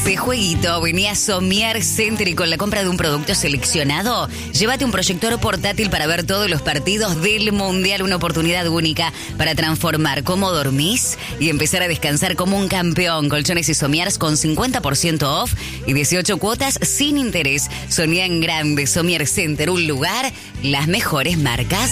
Hace jueguito, venía Somier Center y con la compra de un producto seleccionado, llévate un proyector portátil para ver todos los partidos del Mundial, una oportunidad única para transformar cómo dormís y empezar a descansar como un campeón. Colchones y somiers con 50% off y 18 cuotas sin interés. Soñá en grande, Somier Center, un lugar, las mejores marcas.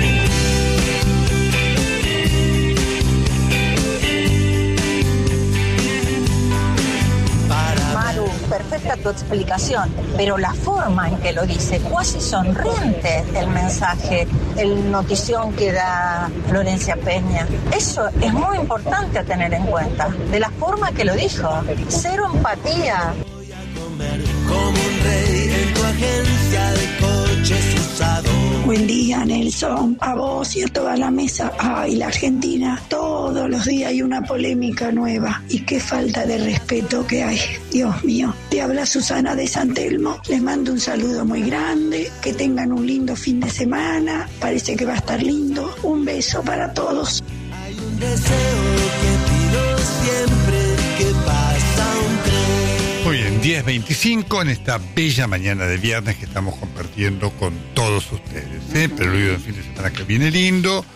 Perfecta tu explicación, pero la forma en que lo dice, cuasi sonriente el mensaje, el notición que da Florencia Peña, eso es muy importante a tener en cuenta, de la forma que lo dijo, cero empatía. Voy a comer como un rey en tu agencia de coches usados. Buen día, Nelson, a vos y a toda la mesa. Ay, la Argentina, todos los días hay una polémica nueva. Y qué falta de respeto que hay. Dios mío, te habla Susana de San Telmo. Les mando un saludo muy grande. Que tengan un lindo fin de semana. Parece que va a estar lindo. Un beso para todos. Hay un deseo que pido siempre que pasa un tren. Muy bien, 10:25 en esta bella mañana de viernes que estamos compartiendo con todos ustedes. Preludio del fin de semana que viene lindo.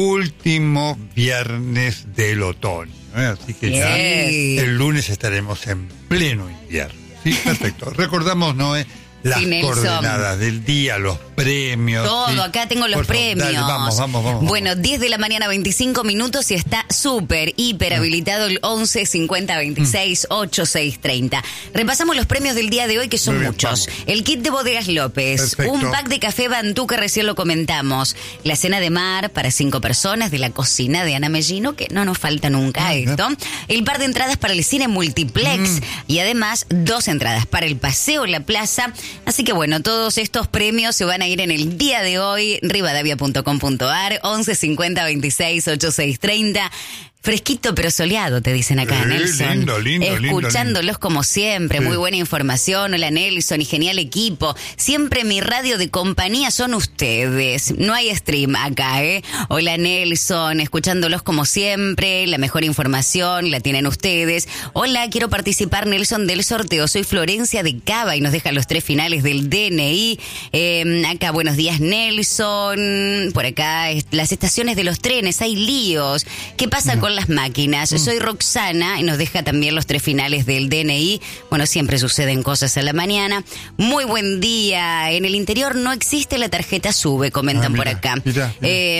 Último viernes del otoño. Así que ya el lunes estaremos en pleno invierno. Sí, perfecto. Recordamos, Noé, las coordenadas del día, los premios. Todo, ¿sí? acá tengo los Por favor, premios. dale, vamos. Bueno, 10 de la mañana, 25 minutos y está súper, hiper habilitado el 11 50 26 86 30. Repasamos los premios del día de hoy, que son Muy bien, muchos. vamos. El kit de Bodegas López, Perfecto. un pack de café Bantú, que recién lo comentamos. La cena de mar para 5 personas de la cocina de Ana Mellino, que no nos falta nunca esto. El par de entradas para el cine multiplex y además 2 entradas para el paseo en la plaza. Así que bueno, todos estos premios se van a ir en el día de hoy, rivadavia.com.ar, 11 50 26 86 30. Fresquito pero soleado, te dicen acá, Nelson. Lindo. Escuchándolos como siempre, muy buena información. Hola, Nelson, y genial equipo. Siempre mi radio de compañía son ustedes. No hay stream acá, ¿eh? Hola, Nelson, escuchándolos como siempre. La mejor información la tienen ustedes. Hola, quiero participar, Nelson, del sorteo. Soy Florencia de Cava y nos deja los 3 finales del DNI. Acá, buenos días, Nelson. Por acá, las estaciones de los trenes, hay líos. ¿Qué pasa con las máquinas? Soy Roxana y nos deja también los 3 finales del DNI. Bueno, siempre suceden cosas a la mañana. Muy buen día. En el interior no existe la tarjeta SUBE, comentan por acá. Mira.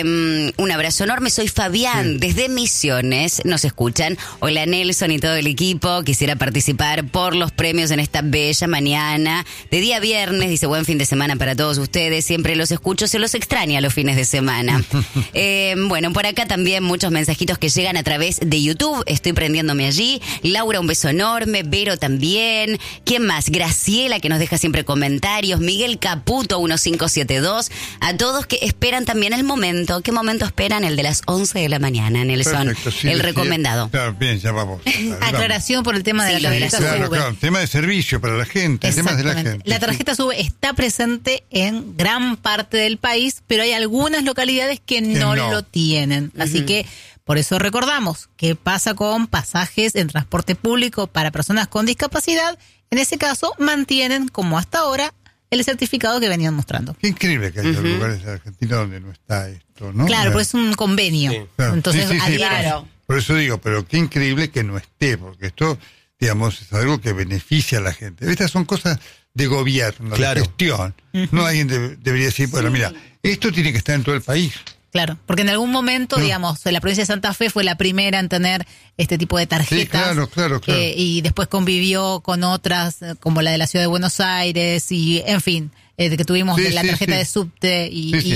Un abrazo enorme. Soy Fabián, desde Misiones. Nos escuchan. Hola, Nelson y todo el equipo. Quisiera participar por los premios en esta bella mañana de día viernes. Dice, buen fin de semana para todos ustedes. Siempre los escucho, se los extraña los fines de semana. Bueno, por acá también muchos mensajitos que llegan a través de YouTube. Estoy prendiéndome allí. Laura, un beso enorme. Vero también. ¿Quién más? Graciela, que nos deja siempre comentarios. Miguel Caputo, 1572. A todos que esperan también el momento. ¿Qué momento esperan? El de las 11 de la mañana, Nelson. Perfecto, sí, el sí. recomendado. Claro, bien, ya vamos. Aclaración por el tema de la tarjeta SUBE. Claro, tema de servicio para la gente, temas de la gente. La tarjeta SUBE está presente en gran parte del país, pero hay algunas localidades que no lo tienen. Así que por eso recordamos qué pasa con pasajes en transporte público para personas con discapacidad. En ese caso, mantienen, como hasta ahora, el certificado que venían mostrando. Qué increíble que haya lugares de Argentina donde no está esto, ¿no? Claro, pues es un convenio. Sí, claro. Entonces, Claro. Por eso digo, pero qué increíble que no esté, porque esto, digamos, es algo que beneficia a la gente. Estas son cosas de gobierno, de gestión. No alguien debería decir, bueno, mira, esto tiene que estar en todo el país. Claro, porque en algún momento, digamos, la provincia de Santa Fe fue la primera en tener este tipo de tarjetas. Sí, claro. Y después convivió con otras, como la de la Ciudad de Buenos Aires, y en fin, que tuvimos la tarjeta de subte,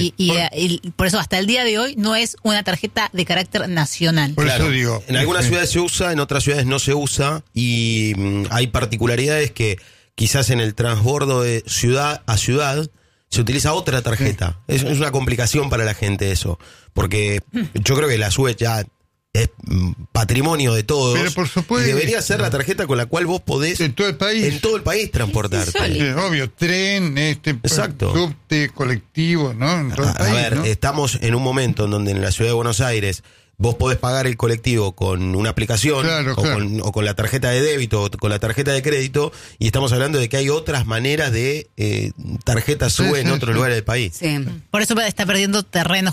y por eso hasta el día de hoy no es una tarjeta de carácter nacional. Por eso digo. En algunas ciudades se usa, en otras ciudades no se usa, y hay particularidades que quizás en el transbordo de ciudad a ciudad se utiliza otra tarjeta. Es una complicación para la gente eso, porque yo creo que la SUBE ya es patrimonio de todos. Pero por supuesto. Y debería ser la tarjeta con la cual vos podés en todo el país transportarte. Sí, obvio, tren, Exacto. subte, colectivo, ¿no? En todo el país, a ver, ¿no? estamos en un momento en donde en la Ciudad de Buenos Aires vos podés pagar el colectivo con una aplicación o con la tarjeta de débito o con la tarjeta de crédito, y estamos hablando de que hay otras maneras de tarjetas SUBE en otros lugares del país. Sí. Por eso está perdiendo terreno